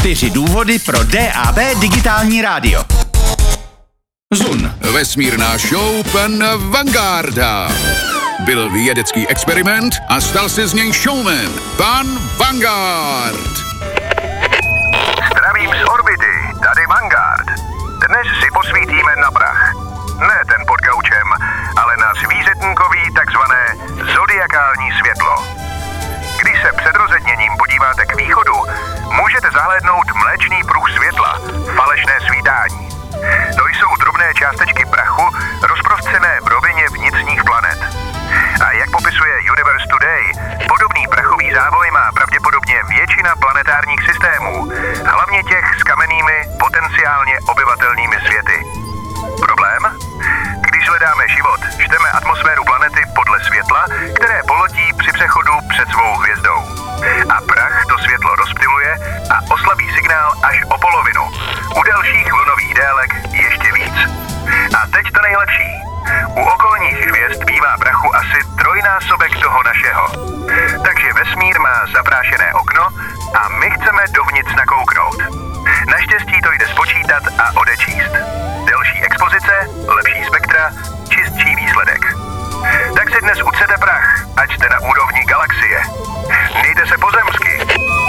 4 důvody pro DAB digitální rádio. Zun. Vesmírná show pan Vangarda. Byl vědecký experiment a stal se z něj showman. Pan Vanguard. Zdravím z orbity, tady Vanguard. Dnes si posvítíme na prach. Ne ten pod gaučem, ale na zvířetníkový takzvané zodiakální světlo. Když se před rozedněním podíváte k východu, můžete zahlédnout mléčný pruh světla, falešné svítání. To jsou drobné částečky prachu rozprostřené v rovině vnitřních planet. A jak popisuje Universe Today, podobný prachový závoj má pravděpodobně většina planetárních systémů, hlavně těch s kamennými, potenciálně obyvatelnými světy. Problém? Když hledáme život, čteme atmosféru planety podle světla, které poletí při přechodu před svou hvězdou. A prach to světlo rozptyluje a oslabí signál až o polovinu. U delších vlnových délek ještě víc. A teď to nejlepší. U okolních hvězd bývá prachu asi trojnásobek toho našeho. Takže vesmír má zaprášené okno a my chceme dovnitř nakouknout. Naštěstí to jde spočítat a odečíst.